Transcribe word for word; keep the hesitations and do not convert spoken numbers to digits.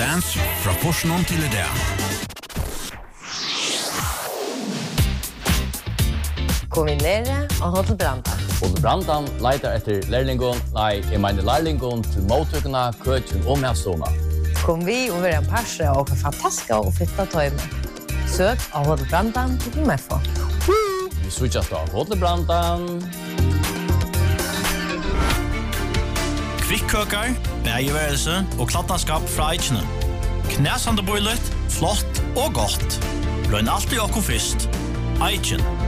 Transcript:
Fans fra Porsnon til idé. Kom vi nere og Hotel Brandan. Hotel Brandan leiter etter lærlingon, nei, jeg mener lærlingon til mottøkene, køkken og medstående. Kom vi og være en parse og en fantastiske og fitta tøyme. Søk av Hotel Brandan til M F O. Vi switchas av Hotel Brandan. Kvikkøkar, bægeværelse og klattanskap fra Eichene. Knæsande bøylet, flott og godt. Løgn alltid okko fyrst. Eichen.